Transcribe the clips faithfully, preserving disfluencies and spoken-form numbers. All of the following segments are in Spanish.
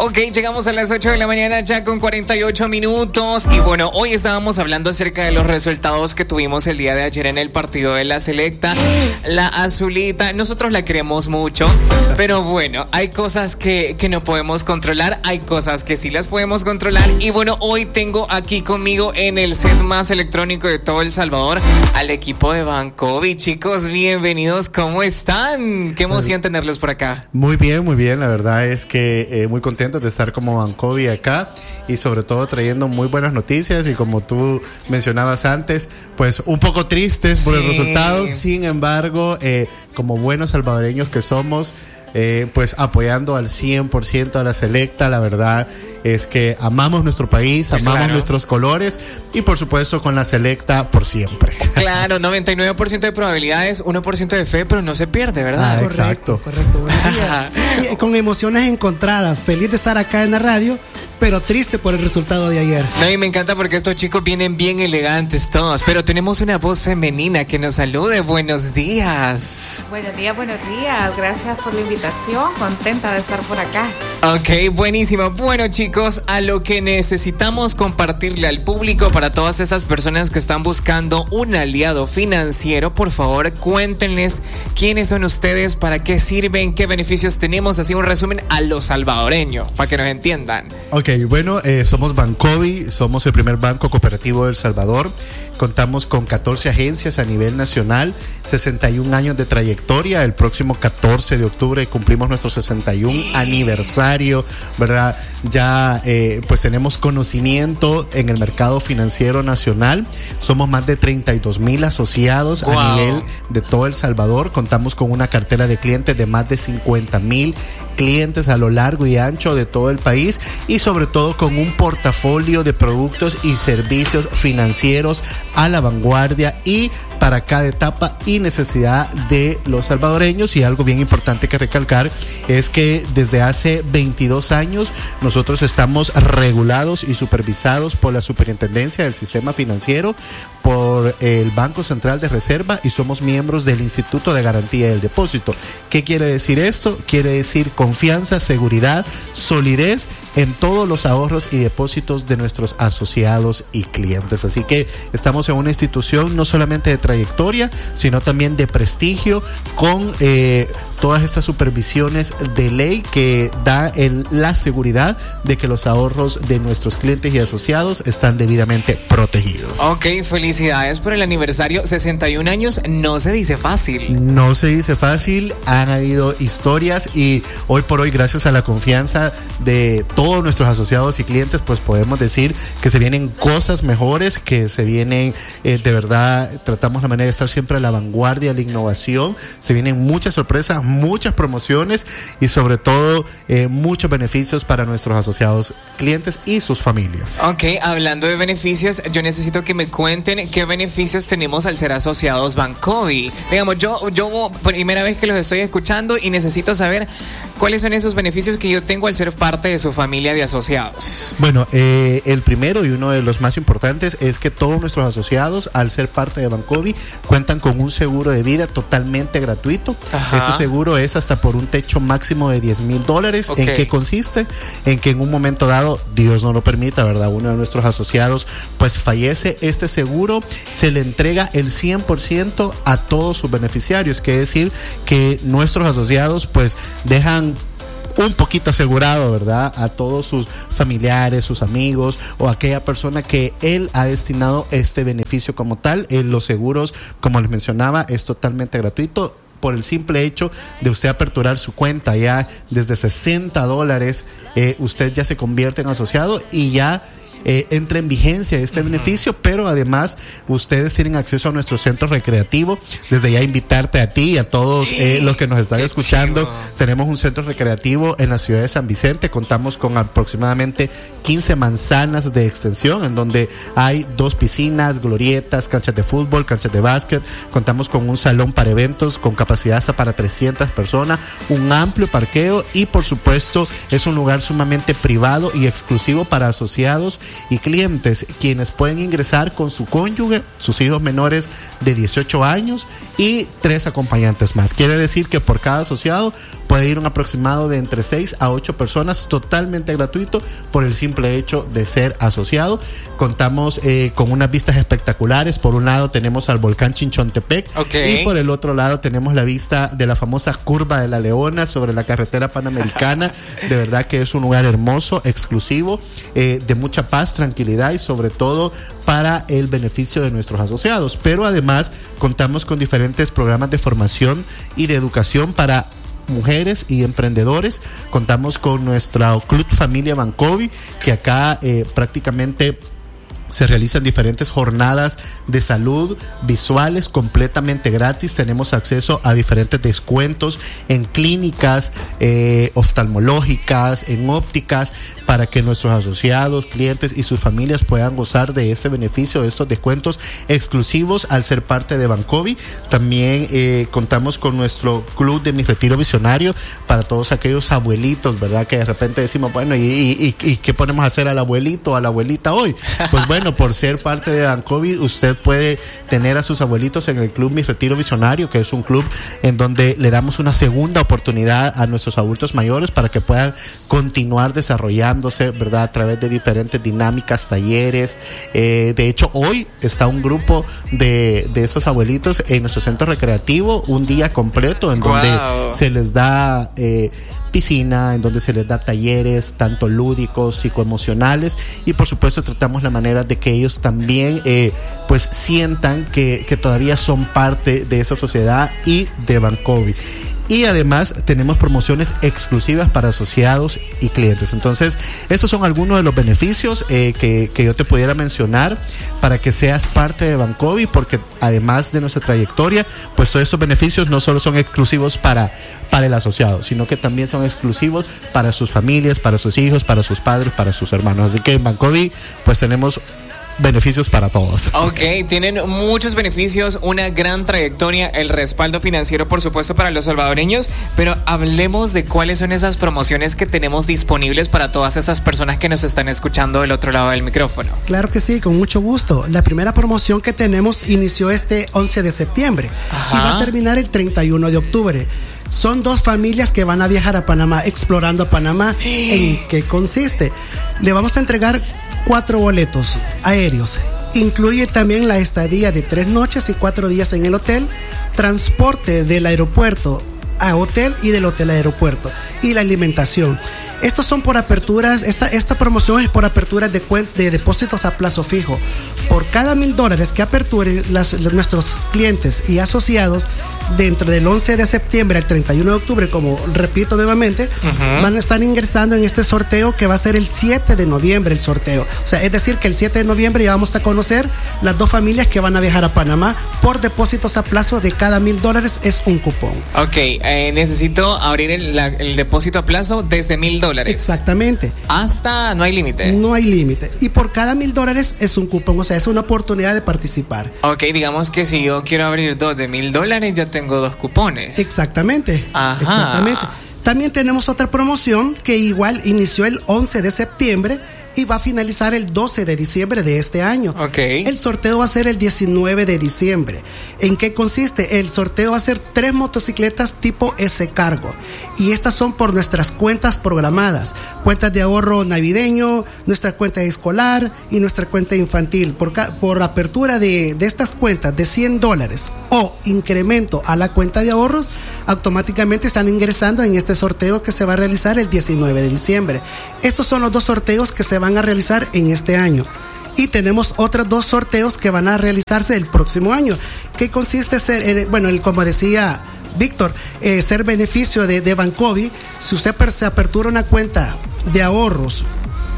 Ok, llegamos a las ocho de la mañana ya con cuarenta y ocho minutos. Y bueno, hoy estábamos hablando acerca de los resultados que tuvimos el día de ayer en el partido de la selecta. La azulita, nosotros la queremos mucho, pero bueno, hay cosas que, que no podemos controlar, hay cosas que sí las podemos controlar. Y bueno, hoy tengo aquí conmigo en el set más electrónico de todo El Salvador al equipo de Bancovi. Chicos, bienvenidos, ¿cómo están? Qué emoción tenerlos por acá. Muy bien, muy bien, la verdad es que eh, muy contentos de estar como Bancovi acá y sobre todo trayendo muy buenas noticias y como tú mencionabas antes, pues un poco tristes por sí. el resultado, sin embargo, eh, como buenos salvadoreños que somos, Eh, pues apoyando al cien por ciento a la selecta. La verdad es que amamos nuestro país, pues amamos claro. nuestros colores y por supuesto con la selecta por siempre. Claro, noventa y nueve por ciento de probabilidades, uno por ciento de fe, pero no se pierde, ¿verdad? Ah, correcto, exacto. Correcto, buenos días. Sí, con emociones encontradas, feliz de estar acá en la radio, pero triste por el resultado de ayer. No, y me encanta porque estos chicos vienen bien elegantes todos, pero tenemos una voz femenina que nos salude. Buenos días. Buenos días, buenos días. Gracias por la invitación. Contenta de estar por acá. Ok, buenísimo. Bueno, chicos, a lo que necesitamos compartirle al público, para todas esas personas que están buscando un aliado financiero, por favor, cuéntenles quiénes son ustedes, para qué sirven, qué beneficios tenemos, así un resumen a los salvadoreños, para que nos entiendan. Ok, bueno, eh, somos Bancovi, somos el primer banco cooperativo de El Salvador. Contamos con catorce agencias a nivel nacional, sesenta y un años de trayectoria. El próximo catorce de octubre cumplimos nuestro sesenta y un aniversario, ¿verdad? Ya eh, pues tenemos conocimiento en el mercado financiero nacional. Somos más de treinta y dos mil asociados wow. a nivel de todo El Salvador. Contamos con una cartera de clientes de más de cincuenta mil clientes a lo largo y ancho de todo el país y sobre todo con un portafolio de productos y servicios financieros a la vanguardia y para cada etapa y necesidad de los salvadoreños. Y algo bien importante que recalcar es que desde hace veintidós años nosotros estamos regulados y supervisados por la Superintendencia del Sistema Financiero, por el Banco Central de Reserva y somos miembros del Instituto de Garantía del Depósito. ¿Qué quiere decir esto? Quiere decir confianza, seguridad, solidez en todos los ahorros y depósitos de nuestros asociados y clientes. Así que estamos en una institución no solamente de trayectoria, sino también de prestigio, con eh, todas estas supervisiones de ley que da el, la seguridad de que los ahorros de nuestros clientes y asociados están debidamente protegidos. Ok, felicidades por el aniversario. sesenta y un años no se dice fácil. No se dice fácil, han habido historias y hoy por hoy, gracias a la confianza de todos nuestros asociados y clientes, pues podemos decir que se vienen cosas mejores, que se vienen eh, de verdad, tratamos la manera de estar siempre a la vanguardia de la innovación. Se vienen muchas sorpresas, muchas promociones y sobre todo eh, muchos beneficios para nuestros asociados, clientes y sus familias. Ok, hablando de beneficios, yo necesito que me cuenten qué beneficios tenemos al ser asociados Bancovi. Digamos, yo, yo primera vez que los estoy escuchando y necesito saber cuáles son esos beneficios que yo tengo al ser parte de su familia de asociados. Bueno, eh, el primero y uno de los más importantes es que todos nuestros asociados, al ser parte de Bancovi, cuentan con un seguro de vida totalmente gratuito. Ajá. Este seguro es hasta por un techo máximo de diez mil dólares. Okay. ¿En qué consiste? En que en un momento dado, Dios no lo permita, ¿verdad?, uno de nuestros asociados pues fallece, este seguro se le entrega el cien por ciento a todos sus beneficiarios. Quiere decir que nuestros asociados pues dejan un poquito asegurado, ¿verdad?, a todos sus familiares, sus amigos o aquella persona que él ha destinado este beneficio como tal. En los seguros, como les mencionaba, es totalmente gratuito. Por el simple hecho de usted aperturar su cuenta, ya desde sesenta dólares, eh, usted ya se convierte en asociado y ya Eh, entra en vigencia este uh-huh. beneficio, pero además ustedes tienen acceso a nuestro centro recreativo. Desde ya invitarte a ti y a todos eh, los que nos están Qué escuchando. Chivo. Tenemos un centro recreativo en la ciudad de San Vicente. Contamos con aproximadamente quince manzanas de extensión, en donde hay dos piscinas, glorietas, canchas de fútbol, canchas de básquet. Contamos con un salón para eventos con capacidad hasta para trescientas personas, un amplio parqueo y por supuesto es un lugar sumamente privado y exclusivo para asociados y clientes, quienes pueden ingresar con su cónyuge, sus hijos menores de dieciocho años y tres acompañantes más. Quiere decir que por cada asociado puede ir un aproximado de entre seis a ocho personas, totalmente gratuito por el simple hecho de ser asociado. Contamos eh, con unas vistas espectaculares. Por un lado tenemos al volcán Chinchontepec, okay, y por el otro lado tenemos la vista de la famosa curva de la Leona sobre la carretera panamericana. De verdad que es un lugar hermoso, exclusivo, eh, de mucha paz, tranquilidad y sobre todo para el beneficio de nuestros asociados. Pero además contamos con diferentes programas de formación y de educación para mujeres y emprendedores. Contamos con nuestra Club Familia Bancovi, que acá eh, prácticamente se realizan diferentes jornadas de salud visuales completamente gratis. Tenemos acceso a diferentes descuentos en clínicas eh, oftalmológicas, en ópticas, para que nuestros asociados, clientes y sus familias puedan gozar de este beneficio, de estos descuentos exclusivos al ser parte de Bancovi. También eh, contamos con nuestro Club de Mi Retiro Visionario para todos aquellos abuelitos, ¿verdad? Que de repente decimos, bueno, ¿y, y, y, y qué ponemos a hacer al abuelito o a la abuelita hoy? Pues bueno, por ser parte de Bancovi, usted puede tener a sus abuelitos en el Club Mi Retiro Visionario, que es un club en donde le damos una segunda oportunidad a nuestros adultos mayores para que puedan continuar desarrollándose, ¿verdad? A través de diferentes dinámicas, talleres. Eh, de hecho, hoy está un grupo de, de esos abuelitos en nuestro centro recreativo, un día completo, en donde wow. se les da eh, piscina, en donde se les da talleres tanto lúdicos, psicoemocionales, y por supuesto tratamos la manera de que ellos también eh, pues sientan que, que todavía son parte de esa sociedad y de Bancovi. Y además tenemos promociones exclusivas para asociados y clientes. Entonces, esos son algunos de los beneficios eh, que, que yo te pudiera mencionar para que seas parte de Bancovi, porque además de nuestra trayectoria, pues todos estos beneficios no solo son exclusivos para, para el asociado, sino que también son exclusivos para sus familias, para sus hijos, para sus padres, para sus hermanos. Así que en Bancovi, pues tenemos beneficios para todos. Ok, tienen muchos beneficios, una gran trayectoria, el respaldo financiero, por supuesto, para los salvadoreños, pero hablemos de cuáles son esas promociones que tenemos disponibles para todas esas personas que nos están escuchando del otro lado del micrófono. Claro que sí, con mucho gusto. La primera promoción que tenemos inició este once de septiembre. Ajá. Y va a terminar el treinta y uno de octubre. Son dos familias que van a viajar a Panamá, explorando Panamá. ¿En qué consiste? Le vamos a entregar cuatro boletos aéreos. Incluye también la estadía de tres noches y cuatro días en el hotel, transporte del aeropuerto a hotel y del hotel a aeropuerto, y la alimentación. Estos son por aperturas, esta, esta promoción es por aperturas de, de depósitos a plazo fijo. Por cada mil dólares que aperturen las, nuestros clientes y asociados dentro del once de septiembre al treinta y uno de octubre, como repito nuevamente, uh-huh. van a estar ingresando en este sorteo que va a ser el siete de noviembre el sorteo. O sea, es decir que el siete de noviembre ya vamos a conocer las dos familias que van a viajar a Panamá. Por depósitos a plazo de cada mil dólares es un cupón. Ok, eh, necesito abrir el, la, el depósito a plazo desde mil dólares. Exactamente. Hasta, no hay límite. No hay límite. Y por cada mil dólares es un cupón, o sea, es una oportunidad de participar. Ok, digamos que si yo quiero abrir dos de mil dólares, ya tengo dos cupones. Exactamente. Ajá. Exactamente. También tenemos otra promoción que igual inició el once de septiembre y va a finalizar el doce de diciembre de este año. Okay. El sorteo va a ser el diecinueve de diciembre. ¿En qué consiste? El sorteo va a ser tres motocicletas tipo S-Cargo. Y estas son por nuestras cuentas programadas. Cuentas de ahorro navideño, nuestra cuenta escolar y nuestra cuenta infantil. Por, por apertura de, de estas cuentas de cien dólares o incremento a la cuenta de ahorros, automáticamente están ingresando en este sorteo que se va a realizar el diecinueve de diciembre. Estos son los dos sorteos que se van a realizar en este año. Y tenemos otros dos sorteos que van a realizarse el próximo año, que consiste en ser, eh, bueno, el, como decía Víctor, eh, ser beneficio de, de Bancovi. Si usted se apertura una cuenta de ahorros,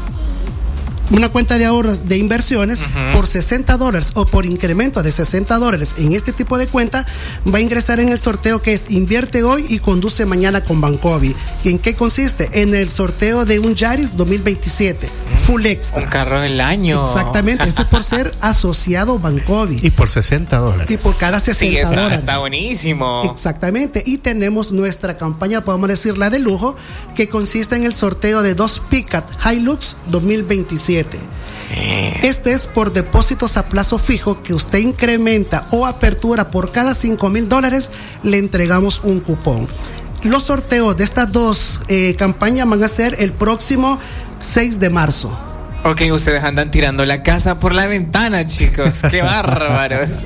una cuenta de ahorros de inversiones, uh-huh. por sesenta dólares o por incremento de sesenta dólares en este tipo de cuenta, va a ingresar en el sorteo que es Invierte Hoy y Conduce Mañana con Bancovi. ¿Y en qué consiste? En el sorteo de un Yaris dos mil veintisiete Full Extra. Un carro del año. Exactamente, ese es por ser asociado Bancovi. Y por sesenta dólares. Y por cada sesenta sí, está, dólares. Está buenísimo. Exactamente. Y tenemos nuestra campaña, podemos decir la de lujo, que consiste en el sorteo de dos Pickup Hilux dos mil veintisiete. Este es por depósitos a plazo fijo que usted incrementa o apertura por cada cinco mil dólares, le entregamos un cupón. los sorteos de estas dos eh, campañas van a ser el próximo seis de marzo. Ok, ustedes andan tirando la casa por la ventana, chicos. ¡Qué bárbaros!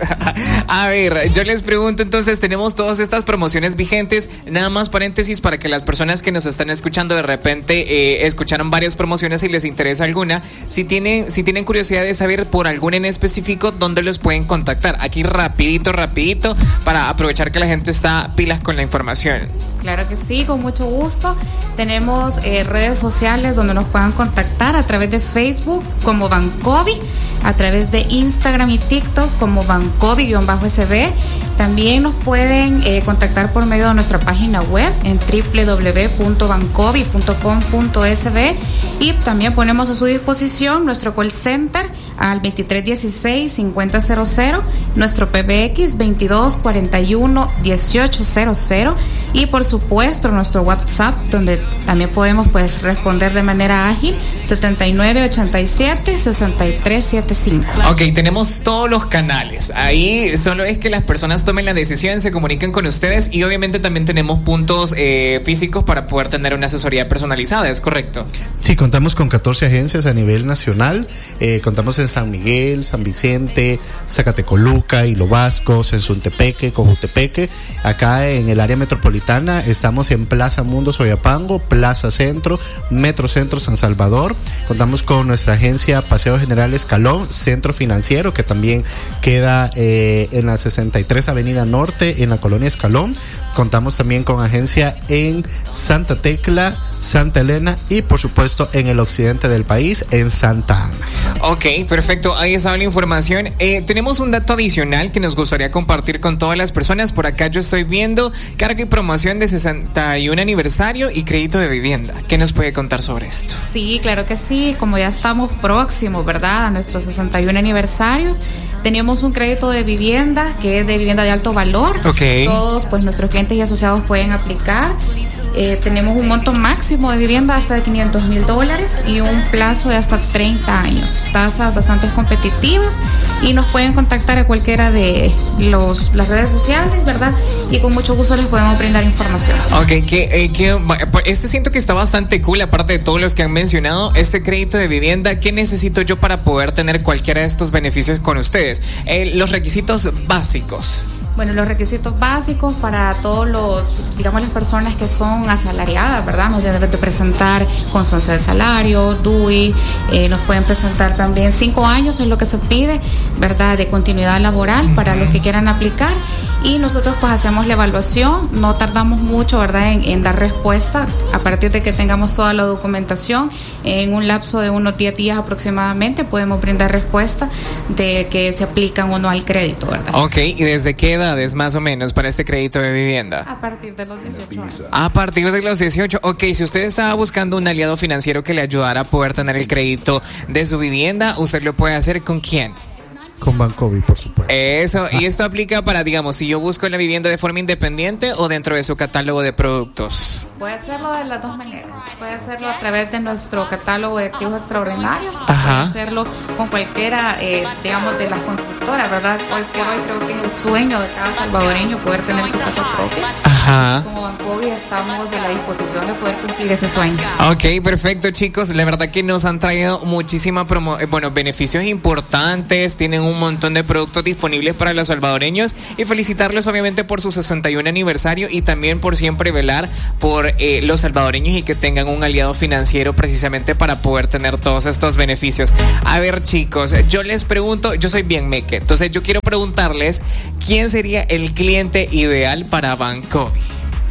A ver, yo les pregunto entonces, tenemos todas estas promociones vigentes. Nada más paréntesis para que las personas que nos están escuchando de repente eh, escucharon varias promociones y les interesa alguna. Si tienen, si tienen curiosidad de saber por alguna en específico, ¿dónde los pueden contactar? Aquí rapidito, rapidito, para aprovechar que la gente está pilas con la información. Claro que sí, con mucho gusto. Tenemos eh, redes sociales donde nos puedan contactar a través de Facebook como Bancovi, a través de Instagram y TikTok como Bancovi-S B. También nos pueden eh, contactar por medio de nuestra página web en doble u doble u doble u punto bancovi punto com punto s b y también ponemos a su disposición nuestro call center al veintitrés dieciséis cincuenta cero cero, nuestro P B X veintidós cuarenta y uno dieciocho cero cero y por supuesto nuestro WhatsApp donde también podemos pues responder de manera ágil setenta y nueve ochenta y siete sesenta y tres setenta y cinco. Ok, tenemos todos los canales. Ahí solo es que las personas tomen la decisión, se comuniquen con ustedes y obviamente también tenemos puntos eh, físicos para poder tener una asesoría personalizada, ¿es correcto? Sí, contamos con catorce agencias a nivel nacional. Eh, contamos en San Miguel, San Vicente, Zacatecoluca, Hilo Vasco, Sensuntepeque, Cojutepeque. Acá en el área metropolitana estamos en Plaza Mundo Soyapango, Plaza Centro, Metro Centro San Salvador. Contamos con nuestra agencia Paseo General Escalón, Centro Financiero, que también queda eh, en la sesenta y tres Avenida Norte, en la colonia Escalón. Contamos también con agencia en Santa Tecla, Santa Elena y por supuesto en el occidente del país, en Santa Ana. Ok, perfecto, ahí está la información. Eh, tenemos un dato adicional que nos gustaría compartir con todas las personas. Por acá yo estoy viendo carga y promoción de sesenta y un aniversario y crédito de vivienda. ¿Qué nos puede contar sobre esto? Sí, claro que sí, como ya estamos próximos, ¿verdad?, a nuestros sesenta y un aniversarios, tenemos un crédito de vivienda que es de vivienda de alto valor. Okay. Todos pues nuestros clientes y asociados pueden aplicar. Eh, tenemos un monto máximo de vivienda hasta de quinientos mil dólares y un plazo de hasta treinta años. Tasas bastante competitivas y nos pueden contactar a cualquiera de los, las redes sociales, ¿verdad? Y con mucho gusto les podemos brindar información. Ok, que, eh, que este siento que está bastante cool, aparte de todos los que han mencionado, este crédito de vivienda. ¿Qué necesito yo para poder tener cualquiera de estos beneficios con ustedes? Eh, los requisitos básicos. Bueno, los requisitos básicos para todos los, digamos, las personas que son asalariadas, ¿verdad? Nos deben de presentar constancia de salario, D U I, eh, nos pueden presentar también cinco años, es lo que se pide, ¿verdad?, de continuidad laboral uh-huh. para los que quieran aplicar. Y nosotros pues hacemos la evaluación, no tardamos mucho, ¿verdad?, en, en dar respuesta a partir de que tengamos toda la documentación. En un lapso de unos diez días aproximadamente podemos brindar respuesta de que se aplican o no al crédito, ¿verdad? Ok, ¿y desde qué edades más o menos para este crédito de vivienda? A partir de los dieciocho años. A partir de los dieciocho, ok, si usted estaba buscando un aliado financiero que le ayudara a poder tener el crédito de su vivienda, ¿usted lo puede hacer con quién? Con Bancovi, por supuesto. Eso, y esto aplica para, digamos, si yo busco la vivienda de forma independiente o dentro de su catálogo de productos. Puede hacerlo de las dos maneras. Puede hacerlo a través de nuestro catálogo de activos extraordinarios. Ajá. Puede hacerlo con cualquiera, eh, digamos, de las constructoras, ¿verdad? Cualquier hoy creo que es el sueño de cada salvadoreño poder tener su casa propia. Ajá. Así como Bancovi estamos a la disposición de poder cumplir ese sueño. Ok, perfecto, chicos. La verdad que nos han traído muchísima promo eh, bueno, beneficios importantes. Tienen un montón de productos disponibles para los salvadoreños y felicitarlos obviamente por su sesenta y un aniversario y también por siempre velar por eh, los salvadoreños y que tengan un aliado financiero precisamente para poder tener todos estos beneficios. A ver, chicos, yo les pregunto, yo soy bien meque, entonces yo quiero preguntarles ¿quién sería el cliente ideal para Bancovi?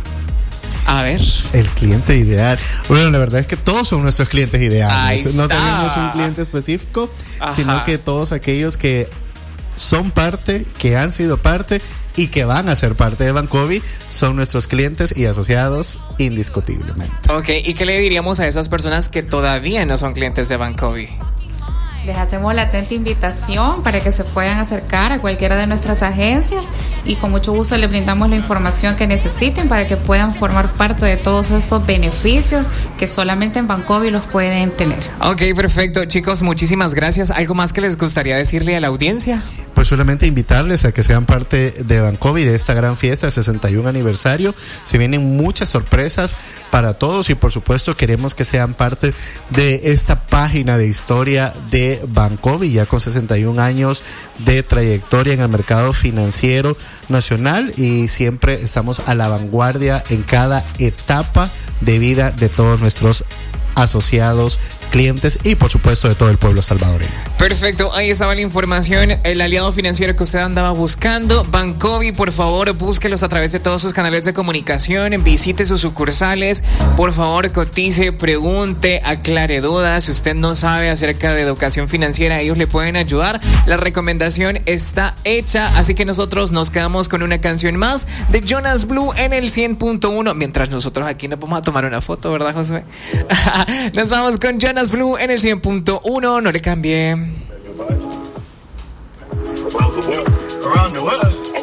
A ver. El cliente ideal. Bueno, la verdad es que todos son nuestros clientes ideales. Ahí no está. tenemos un cliente específico, Ajá. sino que todos aquellos que son parte, que han sido parte y que van a ser parte de Bancovi son nuestros clientes y asociados indiscutiblemente. Ok, ¿y qué le diríamos a esas personas que todavía no son clientes de Bancovi? Les hacemos la atenta invitación para que se puedan acercar a cualquiera de nuestras agencias y con mucho gusto les brindamos la información que necesiten para que puedan formar parte de todos estos beneficios que solamente en Bancovi los pueden tener. Ok, perfecto, chicos, muchísimas gracias. ¿Algo más que les gustaría decirle a la audiencia? pues solamente invitarles a que sean parte de Bancovi, de esta gran fiesta, el sesenta y un aniversario. Se vienen muchas sorpresas para todos y por supuesto queremos que sean parte de esta página de historia de Bancovi, ya con sesenta y un años de trayectoria en el mercado financiero nacional, y siempre estamos a la vanguardia en cada etapa de vida de todos nuestros asociados, clientes y por supuesto de todo el pueblo salvadoreño. Perfecto, ahí estaba la información, el aliado financiero que usted andaba buscando, Bancovi. Por favor, búsquelos a través de todos sus canales de comunicación, visite sus sucursales, por favor cotice, pregunte, aclare dudas. Si usted no sabe acerca de educación financiera, ellos le pueden ayudar. La recomendación está hecha, así que nosotros nos quedamos con una canción más de Jonas Blue en el cien punto uno, mientras nosotros aquí nos vamos a tomar una foto, ¿verdad, José? Nos vamos con Jonas Blue en el cien punto uno, no le cambie. Around the world.